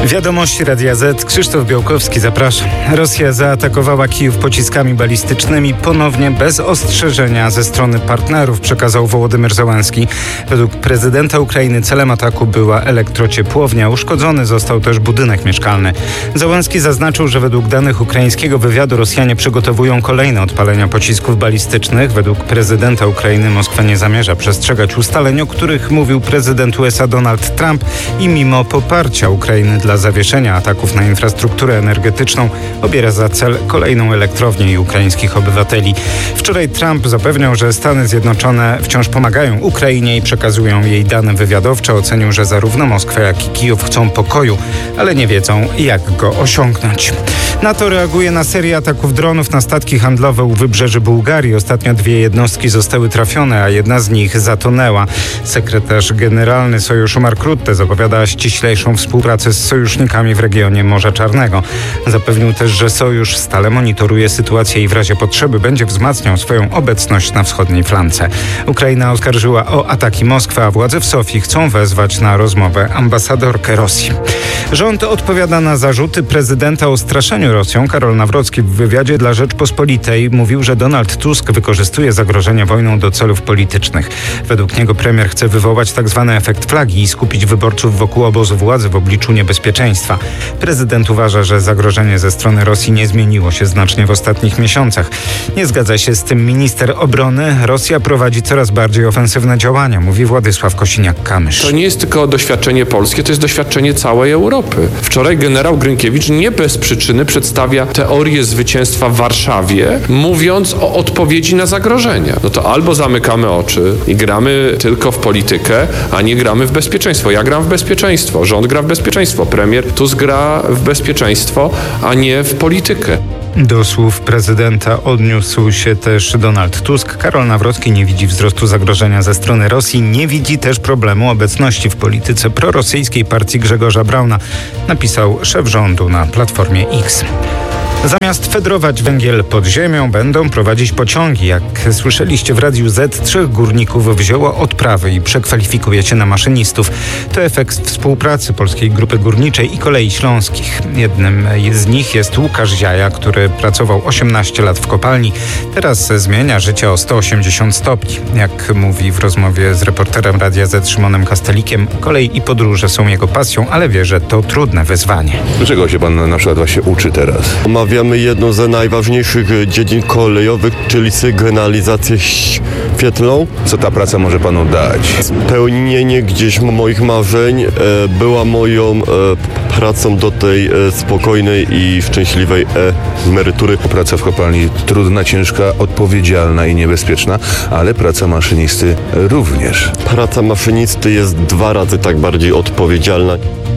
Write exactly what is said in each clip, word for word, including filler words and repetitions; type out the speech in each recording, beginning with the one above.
Wiadomości Radia Z. Krzysztof Białkowski, zapraszam. Rosja zaatakowała Kijów pociskami balistycznymi ponownie bez ostrzeżenia ze strony partnerów, przekazał Wołodymyr Zełenski. Według prezydenta Ukrainy celem ataku była elektrociepłownia. Uszkodzony został też budynek mieszkalny. Zełenski zaznaczył, że według danych ukraińskiego wywiadu Rosjanie przygotowują kolejne odpalenia pocisków balistycznych. Według prezydenta Ukrainy Moskwa nie zamierza przestrzegać ustaleń, o których mówił prezydent U S A Donald Trump, i mimo poparcia Ukrainy dla zawieszenia ataków na infrastrukturę energetyczną obiera za cel kolejną elektrownię i ukraińskich obywateli. Wczoraj Trump zapewniał, że Stany Zjednoczone wciąż pomagają Ukrainie i przekazują jej dane wywiadowcze. Ocenił, że zarówno Moskwa, jak i Kijów chcą pokoju, ale nie wiedzą, jak go osiągnąć. NATO reaguje na serię ataków dronów na statki handlowe u wybrzeży Bułgarii. Ostatnio dwie jednostki zostały trafione, a jedna z nich zatonęła. Sekretarz generalny Sojuszu Mark Rutte zapowiada ściślejszą współpracę z sojusznikami w regionie Morza Czarnego. Zapewnił też, że sojusz stale monitoruje sytuację i w razie potrzeby będzie wzmacniał swoją obecność na wschodniej flance. Ukraina oskarżyła o ataki Moskwy, a władze w Sofii chcą wezwać na rozmowę ambasadorkę Rosji. Rząd odpowiada na zarzuty prezydenta o straszeniu Rosją. Karol Nawrocki w wywiadzie dla Rzeczpospolitej mówił, że Donald Tusk wykorzystuje zagrożenie wojną do celów politycznych. Według niego premier chce wywołać tzw. efekt flagi i skupić wyborców wokół obozu władzy w obliczu niebezpieczeństwa. Prezydent uważa, że zagrożenie ze strony Rosji nie zmieniło się znacznie w ostatnich miesiącach. Nie zgadza się z tym minister obrony. Rosja prowadzi coraz bardziej ofensywne działania, mówi Władysław Kosiniak-Kamysz. To nie jest tylko doświadczenie polskie, to jest doświadczenie całej Europy. Wczoraj generał Grynkiewicz nie bez przyczyny przedstawia teorię zwycięstwa w Warszawie, mówiąc o odpowiedzi na zagrożenia. No to albo zamykamy oczy i gramy tylko w politykę, a nie gramy w bezpieczeństwo. Ja gram w bezpieczeństwo, rząd gra w bezpieczeństwo, premier Tusk gra w bezpieczeństwo, a nie w politykę. Do słów prezydenta odniósł się też Donald Tusk. Karol Nawrocki nie widzi wzrostu zagrożenia ze strony Rosji, nie widzi też problemu obecności w polityce prorosyjskiej partii Grzegorza Brauna, napisał szef rządu na Platformie X. Zamiast fedrować węgiel pod ziemią, będą prowadzić pociągi. Jak słyszeliście w Radiu Z, trzech górników wzięło odprawy i przekwalifikuje się na maszynistów. To efekt współpracy Polskiej Grupy Górniczej i Kolei Śląskich. Jednym z nich jest Łukasz Ziaja, który pracował osiemnaście lat w kopalni. Teraz zmienia życie o sto osiemdziesiąt stopni. Jak mówi w rozmowie z reporterem Radia Z Szymonem Kastelikiem, kolej i podróże są jego pasją, ale wie, że to trudne wyzwanie. Czego się pan na przykład właśnie uczy teraz? Omawiamy jedną z najważniejszych dziedzin kolejowych, czyli sygnalizację świetlną. Co ta praca może panu dać? Spełnienie gdzieś moich marzeń e, była moją e, pracą do tej e, spokojnej i szczęśliwej e, emerytury. Praca w kopalni trudna, ciężka, odpowiedzialna i niebezpieczna, ale praca maszynisty również. Praca maszynisty jest dwa razy tak bardziej odpowiedzialna.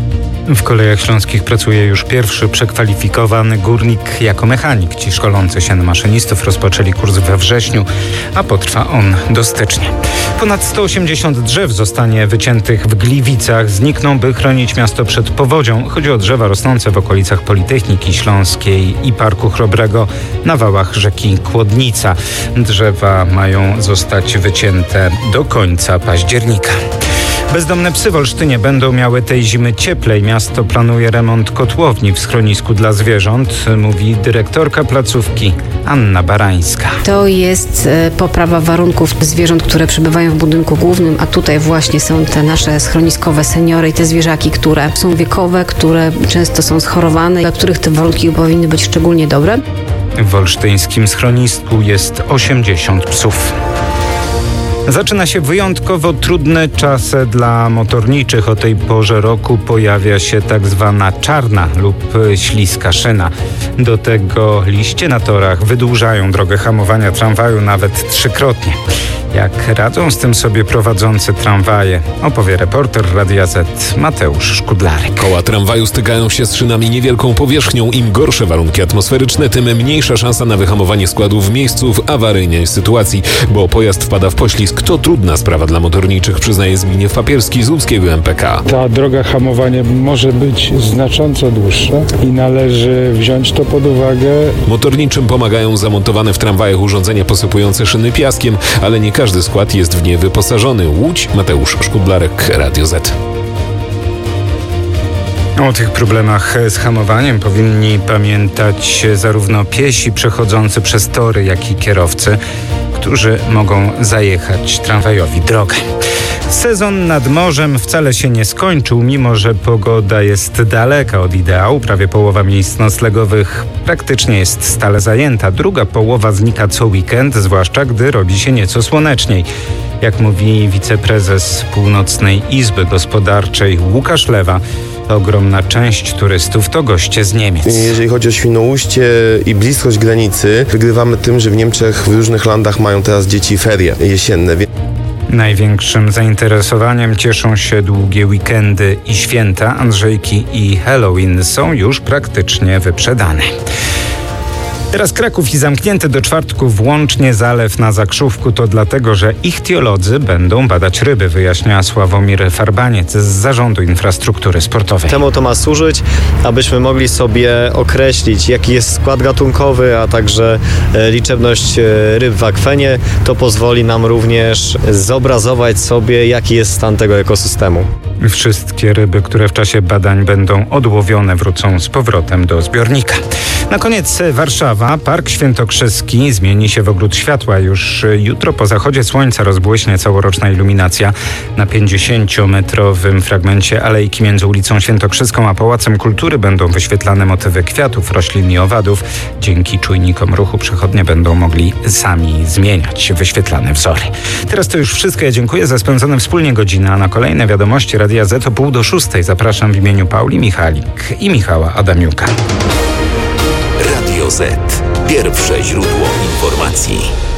W Kolejach Śląskich pracuje już pierwszy przekwalifikowany górnik jako mechanik. Ci szkolący się na maszynistów rozpoczęli kurs we wrześniu, a potrwa on do stycznia. Ponad sto osiemdziesiąt drzew zostanie wyciętych w Gliwicach. Znikną, by chronić miasto przed powodzią. Chodzi o drzewa rosnące w okolicach Politechniki Śląskiej i Parku Chrobrego na wałach rzeki Kłodnica. Drzewa mają zostać wycięte do końca października. Bezdomne psy w Olsztynie będą miały tej zimy cieplej. Miasto planuje remont kotłowni w schronisku dla zwierząt, mówi dyrektorka placówki Anna Barańska. To jest poprawa warunków zwierząt, które przebywają w budynku głównym, a tutaj właśnie są te nasze schroniskowe seniory i te zwierzaki, które są wiekowe, które często są schorowane, dla których te warunki powinny być szczególnie dobre. W olsztyńskim schronisku jest osiemdziesiąt psów. Zaczyna się wyjątkowo trudne czasy dla motorniczych. O tej porze roku pojawia się tak zwana czarna lub śliska szyna. Do tego liście na torach wydłużają drogę hamowania tramwaju nawet trzykrotnie. Jak radzą z tym sobie prowadzący tramwaje, opowie reporter Radia Z Mateusz Szkudlarek. Koła tramwaju stykają się z szynami niewielką powierzchnią. Im gorsze warunki atmosferyczne, tym mniejsza szansa na wyhamowanie składów w miejscu w awaryjnej sytuacji, bo pojazd wpada w poślizg. To trudna sprawa dla motorniczych, przyznaje Zbigniew Papierski z łódzkiego M P K. Ta droga hamowania może być znacząco dłuższa i należy wziąć to pod uwagę. Motorniczym pomagają zamontowane w tramwajach urządzenia posypujące szyny piaskiem, ale nie każdy skład jest w nie wyposażony. Łódź, Mateusz Szkudlarek, Radio Z. O tych problemach z hamowaniem powinni pamiętać zarówno piesi przechodzący przez tory, jak i kierowcy, którzy mogą zajechać tramwajowi drogę. Sezon nad morzem wcale się nie skończył, mimo że pogoda jest daleka od ideału. Prawie połowa miejsc noclegowych praktycznie jest stale zajęta. Druga połowa znika co weekend, zwłaszcza gdy robi się nieco słoneczniej. Jak mówi wiceprezes Północnej Izby Gospodarczej Łukasz Lewa, ogromna część turystów to goście z Niemiec. Jeżeli chodzi o Świnoujście i bliskość granicy, wygrywamy tym, że w Niemczech w różnych landach mają teraz dzieci ferie jesienne. Największym zainteresowaniem cieszą się długie weekendy i święta. Andrzejki i Halloween są już praktycznie wyprzedane. Teraz Kraków i zamknięty do czwartku włącznie zalew na Zakrzówku to dlatego, że ichtiolodzy będą badać ryby, wyjaśnia Sławomir Farbaniec z Zarządu Infrastruktury Sportowej. Temu to ma służyć, abyśmy mogli sobie określić, jaki jest skład gatunkowy, a także liczebność ryb w akwenie. To pozwoli nam również zobrazować sobie, jaki jest stan tego ekosystemu. Wszystkie ryby, które w czasie badań będą odłowione, wrócą z powrotem do zbiornika. Na koniec Warszawa. Park Świętokrzyski zmieni się w ogród światła. Już jutro po zachodzie słońca rozbłyśnie całoroczna iluminacja. Na pięćdziesięciometrowym fragmencie alejki między ulicą Świętokrzyską a Pałacem Kultury będą wyświetlane motywy kwiatów, roślin i owadów. Dzięki czujnikom ruchu przechodnie będą mogli sami zmieniać wyświetlane wzory. Teraz to już wszystko. Ja dziękuję za spędzone wspólnie godzinę, a na kolejne wiadomości Radia Z o pół do szóstej zapraszam w imieniu Pauli Michalik i Michała Adamiuka. Radio Z. Pierwsze źródło informacji.